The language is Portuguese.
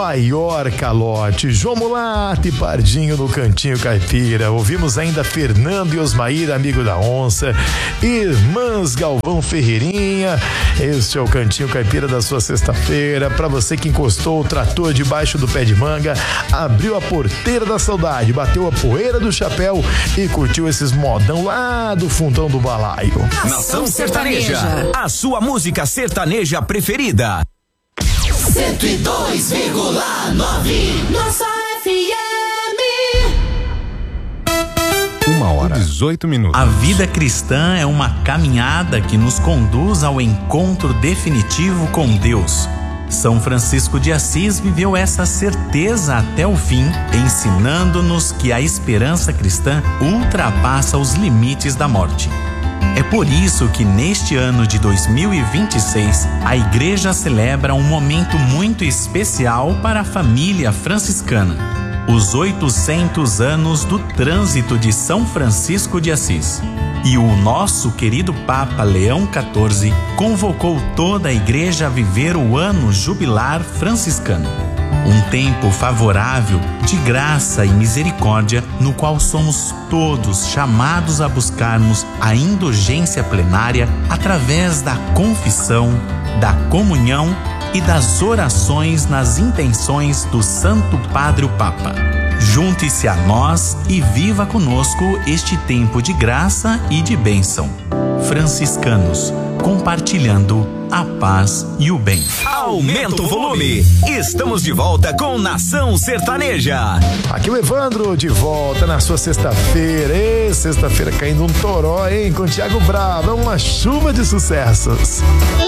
maior calote. João Mulato e Pardinho no Cantinho Caipira. Ouvimos ainda Fernando e Osmair, amigo da onça. Irmãs Galvão Ferreirinha. Este é o Cantinho Caipira da sua sexta-feira. Pra você que encostou o trator debaixo do pé de manga, abriu a porteira da saudade, bateu a poeira do chapéu e curtiu esses modão lá do fundão do balaio. Nação Sertaneja, a sua música sertaneja preferida. 102,9 Nossa FM. 1h18. A vida cristã é uma caminhada que nos conduz ao encontro definitivo com Deus. São Francisco de Assis viveu essa certeza até o fim, ensinando-nos que a esperança cristã ultrapassa os limites da morte. É por isso que neste ano de 2026, a Igreja celebra um momento muito especial para a família franciscana: os 800 anos do trânsito de São Francisco de Assis. E o nosso querido Papa Leão XIV convocou toda a Igreja a viver o ano jubilar franciscano. Um tempo favorável de graça e misericórdia, no qual somos todos chamados a buscarmos a indulgência plenária através da confissão, da comunhão e das orações nas intenções do Santo Padre o Papa. Junte-se a nós e viva conosco este tempo de graça e de bênção. Franciscanos, compartilhando a paz e o bem. Aumenta o volume. Estamos de volta com Nação Sertaneja. Aqui o Evandro de volta na sua sexta-feira. Sexta-feira caindo um toró, hein? Com o Thiago Bravo. É uma chuva de sucessos.